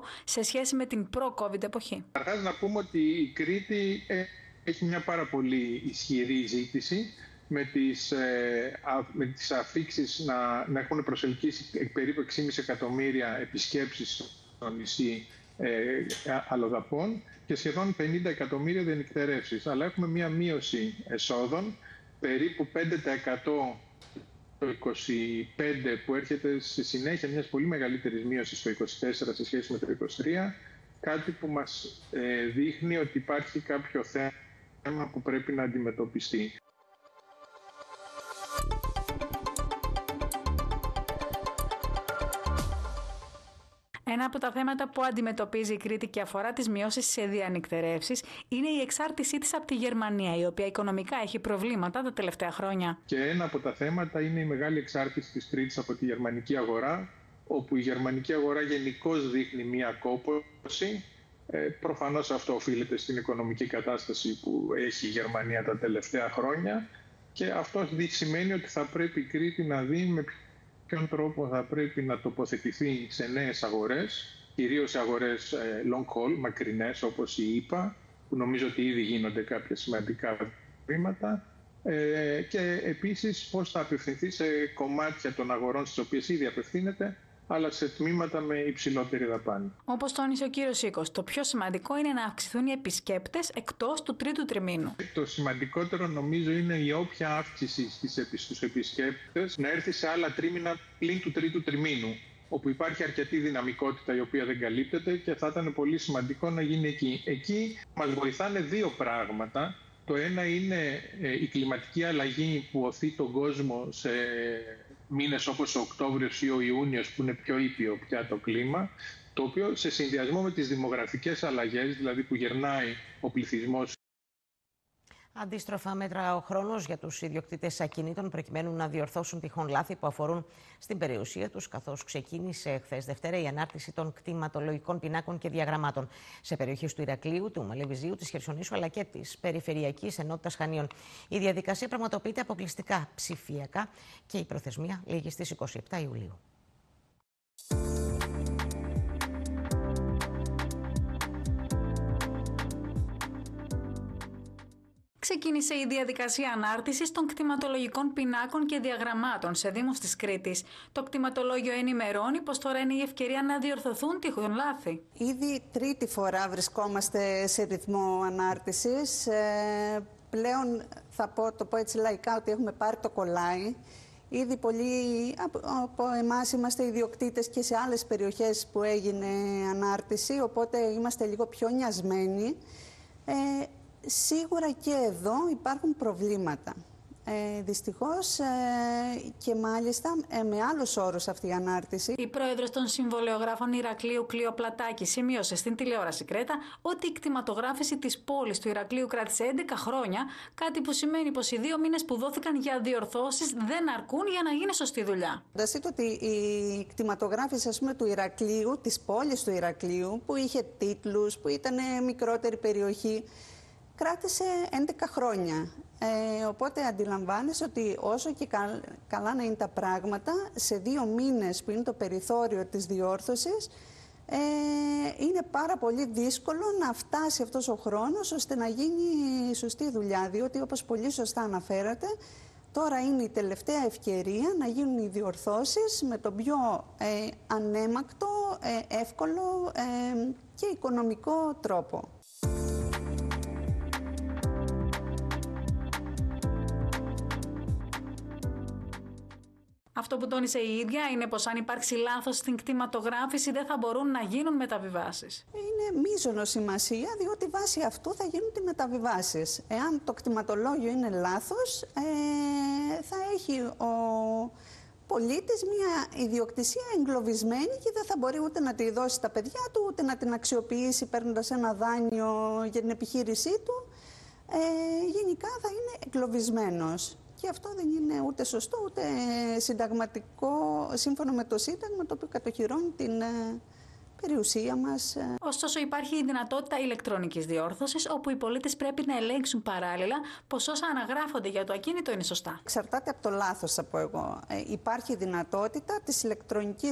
σε σχέση με την προ-COVID εποχή. Καταρχάς να πούμε ότι η Κρήτη έχει μια πάρα πολύ ισχυρή ζήτηση με τις αφίξεις να έχουν προσελκύσει περίπου 6,5 εκατομμύρια επισκέψεις στο νησί αλλοδαπών και σχεδόν 50 εκατομμύρια διανυκτερεύσεις. Αλλά έχουμε μια μείωση εσόδων, περίπου 5% το 25 που έρχεται στη συνέχεια μιας πολύ μεγαλύτερης μείωσης το 24 σε σχέση με το 23, κάτι που μας δείχνει ότι υπάρχει κάποιο θέμα που πρέπει να αντιμετωπιστεί. Ένα από τα θέματα που αντιμετωπίζει η Κρήτη και αφορά τις μειώσεις σε διανυκτερεύσεις είναι η εξάρτησή της από τη Γερμανία, η οποία οικονομικά έχει προβλήματα τα τελευταία χρόνια. Και ένα από τα θέματα είναι η μεγάλη εξάρτηση της Κρήτης από τη γερμανική αγορά, όπου η γερμανική αγορά γενικώς δείχνει μία κόπωση. Προφανώς αυτό οφείλεται στην οικονομική κατάσταση που έχει η Γερμανία τα τελευταία χρόνια και αυτό σημαίνει ότι θα πρέπει η Κρήτη να δει με ποιον τρόπο θα πρέπει να τοποθετηθεί σε νέες αγορές, κυρίως σε αγορές long haul, μακρινές όπως η ΗΠΑ, που νομίζω ότι ήδη γίνονται κάποια σημαντικά βήματα, και επίσης πώς θα απευθυνθεί σε κομμάτια των αγορών στις οποίες ήδη απευθύνεται, αλλά σε τμήματα με υψηλότερη δαπάνη. Όπως τόνισε ο κύριος Σίκος, το πιο σημαντικό είναι να αυξηθούν οι επισκέπτες εκτός του τρίτου τριμήνου. Το σημαντικότερο νομίζω είναι η όποια αύξηση στους επισκέπτες να έρθει σε άλλα τρίμηνα πλην του τρίτου τριμήνου, όπου υπάρχει αρκετή δυναμικότητα η οποία δεν καλύπτεται και θα ήταν πολύ σημαντικό να γίνει εκεί. Εκεί μας βοηθάνε δύο πράγματα. Το ένα είναι η κλιματική αλλαγή που οθεί τον κόσμο σε μήνες όπως ο Οκτώβριος ή ο Ιούνιος, που είναι πιο ήπιο πια το κλίμα, το οποίο σε συνδυασμό με τις δημογραφικές αλλαγές, δηλαδή που γερνάει ο πληθυσμός. Αντίστροφα μέτρα ο χρόνος για τους ιδιοκτήτες ακινήτων προκειμένου να διορθώσουν τυχόν λάθη που αφορούν στην περιουσία τους, καθώς ξεκίνησε χθες Δευτέρα η ανάρτηση των κτηματολογικών πινάκων και διαγραμμάτων σε περιοχές του Ηρακλείου, του Μαλεβιζίου, της Χερσονήσου αλλά και της Περιφερειακής Ενότητας Χανίων. Η διαδικασία πραγματοποιείται αποκλειστικά ψηφιακά και η προθεσμία λήγει στις 27 Ιουλίου. Ξεκίνησε η διαδικασία ανάρτησης των κτηματολογικών πινάκων και διαγραμμάτων σε δήμους της Κρήτης. Το κτηματολόγιο ενημερώνει πως τώρα είναι η ευκαιρία να διορθωθούν τυχόν λάθη. Ήδη τρίτη φορά βρισκόμαστε σε ρυθμό ανάρτησης. Πλέον θα το πω έτσι λαϊκά ότι έχουμε πάρει το κολλάι. Ήδη πολλοί από εμάς είμαστε ιδιοκτήτες και σε άλλες περιοχές που έγινε ανάρτηση, οπότε είμαστε λίγο πιο νοιασμένοι. Σίγουρα και εδώ υπάρχουν προβλήματα. Δυστυχώς και μάλιστα με άλλους όρους αυτή η ανάρτηση. Η πρόεδρος των συμβολεογράφων Ηρακλείου, Κλείο Πλατάκη, σημείωσε στην τηλεόραση Κρέτα ότι η κτηματογράφηση της πόλης του Ηρακλείου κράτησε 11 χρόνια, κάτι που σημαίνει πως οι 2 μήνες που δόθηκαν για διορθώσεις δεν αρκούν για να γίνει σωστή δουλειά. Φανταστείτε ότι η κτηματογράφηση, ας πούμε, του Ηρακλείου, της πόλης του Ηρακλείου, που είχε τίτλους, που ήταν μικρότερη περιοχή, κράτησε 11 χρόνια. Οπότε αντιλαμβάνεσαι ότι όσο και καλά να είναι τα πράγματα, σε 2 μήνες που είναι το περιθώριο της διόρθωσης, είναι πάρα πολύ δύσκολο να φτάσει αυτός ο χρόνος ώστε να γίνει σωστή δουλειά. Διότι, όπως πολύ σωστά αναφέρατε, τώρα είναι η τελευταία ευκαιρία να γίνουν οι διορθώσεις με τον πιο ανέμακτο, εύκολο και οικονομικό τρόπο. Αυτό που τόνισε η ίδια είναι πως αν υπάρξει λάθος στην κτηματογράφηση δεν θα μπορούν να γίνουν μεταβιβάσεις. Είναι μείζωνος σημασία, διότι βάσει αυτού θα γίνουν οι μεταβιβάσεις. Εάν το κτηματολόγιο είναι λάθος, θα έχει ο πολίτης μια ιδιοκτησία εγκλωβισμένη και δεν θα μπορεί ούτε να τη δώσει στα παιδιά του, ούτε να την αξιοποιήσει παίρνοντας ένα δάνειο για την επιχείρησή του. Γενικά θα είναι εγκλωβισμένος. Και αυτό δεν είναι ούτε σωστό, ούτε συνταγματικό, σύμφωνα με το Σύνταγμα, το οποίο κατοχυρώνει την περιουσία μας. Ωστόσο, υπάρχει η δυνατότητα ηλεκτρονικής διόρθωσης, όπου οι πολίτες πρέπει να ελέγξουν παράλληλα πως όσα αναγράφονται για το ακίνητο είναι σωστά. Εξαρτάται από το λάθος, θα πω εγώ. Υπάρχει η δυνατότητα της ηλεκτρονικής